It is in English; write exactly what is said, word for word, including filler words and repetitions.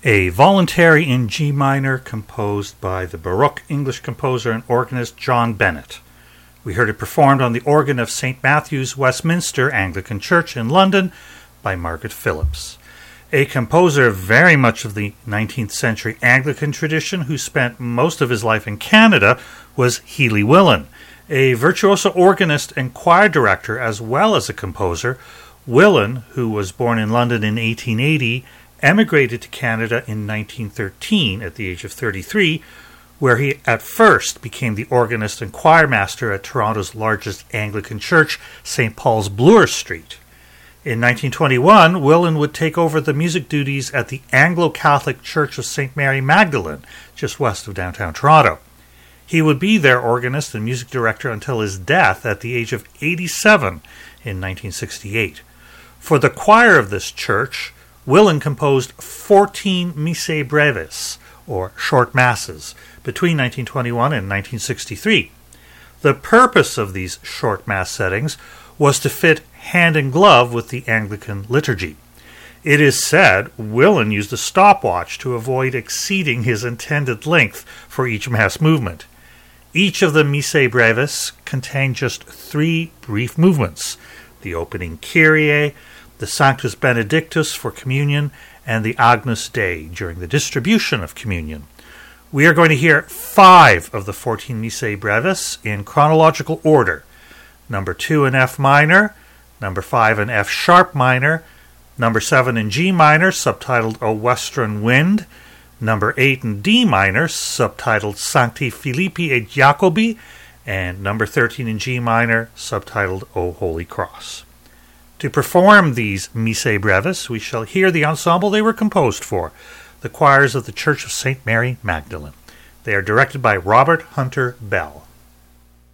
a voluntary in G minor composed by the Baroque English composer and organist John Bennett. We heard it performed on the organ of Saint Matthew's, Westminster Anglican Church in London by Margaret Phillips. A composer very much of the nineteenth century Anglican tradition who spent most of his life in Canada was Healy Willan. A virtuoso organist and choir director as well as a composer, Willan, who was born in London in eighteen eighty, emigrated to Canada in nineteen thirteen at the age of thirty-three, where he at first became the organist and choir master at Toronto's largest Anglican church, Saint Paul's Bloor Street. In nineteen twenty-one, Willan would take over the music duties at the Anglo-Catholic Church of Saint Mary Magdalene, just west of downtown Toronto. He would be their organist and music director until his death at the age of eighty-seven in nineteen sixty-eight. For the choir of this church, Willan composed fourteen Missae Brevis, or short masses, between nineteen twenty-one and nineteen sixty-three. The purpose of these short mass settings was to fit hand in glove with the Anglican liturgy. It is said Willan used a stopwatch to avoid exceeding his intended length for each mass movement. Each of the Missae Brevis contained just three brief movements: the opening Kyrie, the Sanctus Benedictus for communion, and the Agnus Dei during the distribution of communion. We are going to hear five of the fourteen Missae Brevis in chronological order. Number two in F minor, number five in F sharp minor, number seven in G minor, subtitled O Western Wind, number eight in D minor, subtitled Sancti Philippi et Jacobi, and number thirteen in G minor, subtitled O Holy Cross. To perform these Missae Brevis, we shall hear the ensemble they were composed for, the choirs of the Church of Saint Mary Magdalene. They are directed by Robert Hunter Bell.